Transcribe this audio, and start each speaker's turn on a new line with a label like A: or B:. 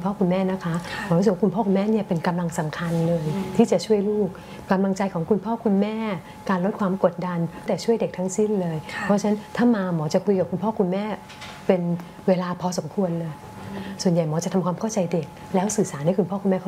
A: พ่อคุณแม่นะคะหมอรู้สึกว่าคุณพ่อคุณแม่เนี่ยเป็นกำลังสำคัญเลยที่จะช่วยลูกกำลังใจของคุณพ่อคุณแม่การลดความกดดันแต่ช่วยเด็กทั้งสิ้นเลยเพราะฉะนั้นถ้ามาหมอจะคุยกับคุณพ่อคุณแม่เป็นเวลาพอสมควรเลยส่วนใหญ่หมอจะทำความเข้าใจเด็กแล้วสื่อสารให้คุณพ่อคุณแม่